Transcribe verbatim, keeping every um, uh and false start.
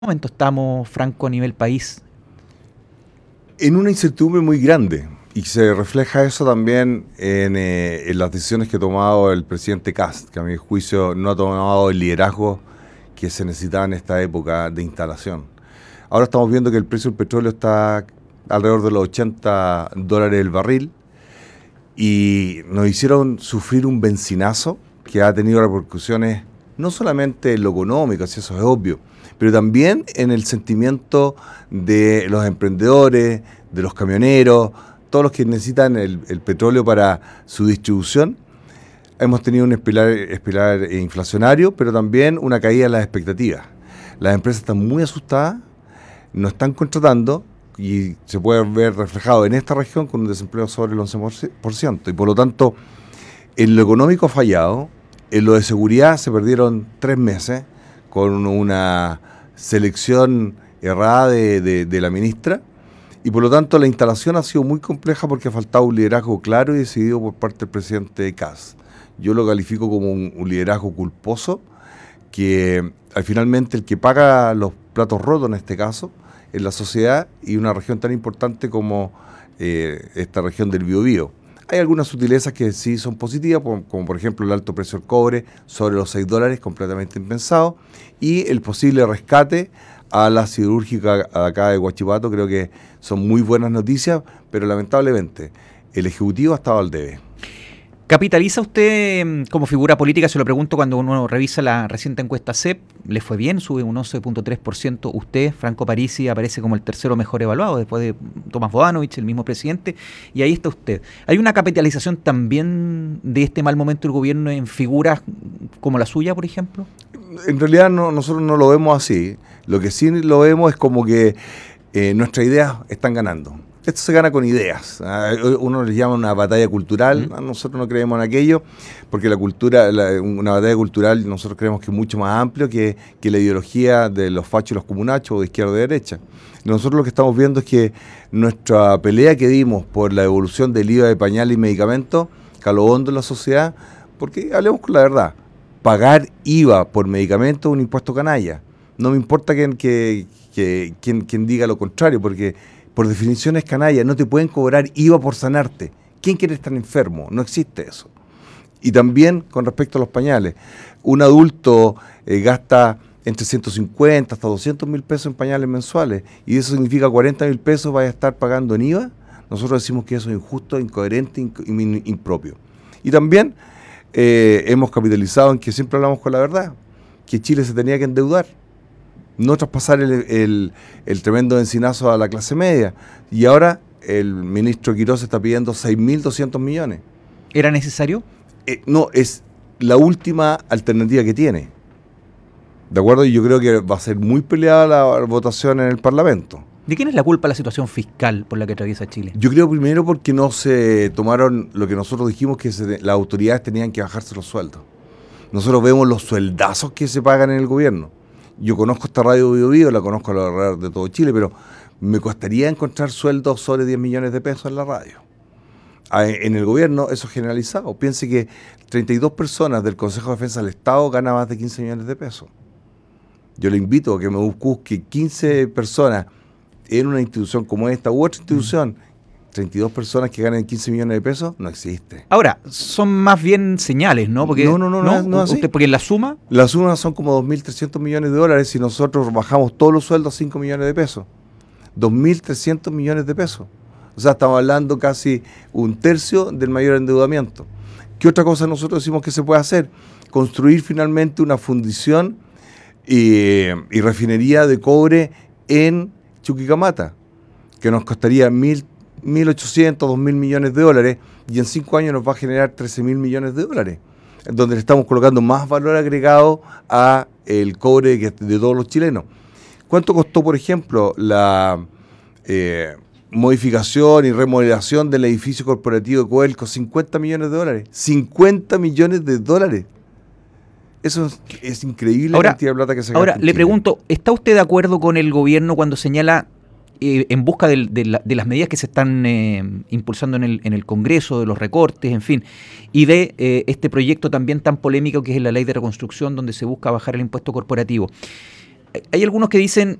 momento estamos, Franco, a nivel país? En una incertidumbre muy grande, y se refleja eso también en, eh, en las decisiones que ha tomado el presidente Kast, que a mi juicio no ha tomado el liderazgo que se necesitaba en esta época de instalación. Ahora estamos viendo que el precio del petróleo está alrededor de los ochenta dólares el barril, y nos hicieron sufrir un benzinazo que ha tenido repercusiones no solamente en lo económico, si eso es obvio, pero también en el sentimiento de los emprendedores, de los camioneros, todos los que necesitan el, el petróleo para su distribución. Hemos tenido un espiral, espiral inflacionario, pero también una caída en las expectativas. Las empresas están muy asustadas, no están contratando, y se puede ver reflejado en esta región con un desempleo sobre el once por ciento. Y por lo tanto, en lo económico ha fallado, en lo de seguridad se perdieron tres meses con una selección errada de, de, de la ministra, y por lo tanto la instalación ha sido muy compleja porque ha faltado un liderazgo claro y decidido por parte del presidente Kast. Yo lo califico como un, un liderazgo culposo, que al finalmente el que paga los platos rotos en este caso es la sociedad y una región tan importante como eh, esta región del Biobío. Hay algunas sutilezas que sí son positivas, como, como por ejemplo el alto precio del cobre sobre los seis dólares, completamente impensado, y el posible rescate a la siderúrgica acá de Huachipato. Creo que son muy buenas noticias, pero lamentablemente el Ejecutivo ha estado al debe. ¿Capitaliza usted como figura política? Se lo pregunto cuando uno revisa la reciente encuesta C E P. ¿Le fue bien? Sube un once punto tres por ciento. Usted, Franco Parisi, aparece como el tercero mejor evaluado, después de Tomás Bodanovich, el mismo presidente, y ahí está usted. ¿Hay una capitalización también de este mal momento del gobierno en figuras como la suya, por ejemplo? En realidad no, nosotros no lo vemos así. Lo que sí lo vemos es como que eh, nuestras ideas están ganando. Esto se gana con ideas. Uno les llama una batalla cultural. ¿Mm? Nosotros no creemos en aquello, porque la cultura, la, una batalla cultural, nosotros creemos que es mucho más amplio que, que la ideología de los fachos y los comunachos, o de izquierda o de derecha. Nosotros lo que estamos viendo es que nuestra pelea que dimos por la evolución del I V A de pañales y medicamentos caló hondo en la sociedad, porque hablemos con la verdad, pagar I V A por medicamentos es un impuesto canalla. No me importa quien, que, que, quien, quien diga lo contrario, porque por definición es canalla. No te pueden cobrar I V A por sanarte. ¿Quién quiere estar enfermo? No existe eso. Y también con respecto a los pañales, un adulto eh, gasta entre ciento cincuenta hasta doscientos mil pesos en pañales mensuales, y eso significa cuarenta mil pesos vaya a estar pagando en I V A. Nosotros decimos que eso es injusto, incoherente, inc- impropio. Y también eh, hemos capitalizado en que siempre hablamos con la verdad, que Chile se tenía que endeudar, no traspasar el, el, el tremendo encinazo a la clase media. Y ahora el ministro Quirós está pidiendo seis mil doscientos millones. ¿Era necesario? Eh, no, es la última alternativa que tiene. ¿De acuerdo? Y yo creo que va a ser muy peleada la votación en el Parlamento. ¿De quién es la culpa la situación fiscal por la que atraviesa Chile? Yo creo primero porque no se tomaron lo que nosotros dijimos, que se, las autoridades tenían que bajarse los sueldos. Nosotros vemos los sueldazos que se pagan en el gobierno. Yo conozco esta radio Bio Bio, la conozco alrededor de todo Chile, pero me costaría encontrar sueldos sobre diez millones de pesos en la radio. En el gobierno eso es generalizado. Piense que treinta y dos personas del Consejo de Defensa del Estado ganan más de quince millones de pesos. Yo le invito a que me busque quince personas en una institución como esta u otra institución, treinta y dos personas que ganen quince millones de pesos, no existe. Ahora, son más bien señales, ¿no? Porque, no, no, no, no, no, no usted, porque la suma... La suma son como dos mil trescientos millones de dólares si nosotros bajamos todos los sueldos a cinco millones de pesos. dos mil trescientos millones de pesos. O sea, estamos hablando casi un tercio del mayor endeudamiento. ¿Qué otra cosa nosotros decimos que se puede hacer? Construir finalmente una fundición y, y refinería de cobre en Chuquicamata, que nos costaría mil mil ochocientos, dos mil millones de dólares, y en cinco años nos va a generar trece mil millones de dólares, donde le estamos colocando más valor agregado a el cobre que de todos los chilenos. ¿Cuánto costó, por ejemplo, la eh, modificación y remodelación del edificio corporativo de Codelco? cincuenta millones de dólares. cincuenta millones de dólares. Eso es, es increíble ahora, la cantidad de plata que se gasta. Ahora, le pregunto, ¿está usted de acuerdo con el gobierno cuando señala Eh, en busca de, de, la, de las medidas que se están eh, impulsando en el, en el Congreso, de los recortes, en fin, y de eh, este proyecto también tan polémico que es la Ley de Reconstrucción, donde se busca bajar el impuesto corporativo? hay algunos que dicen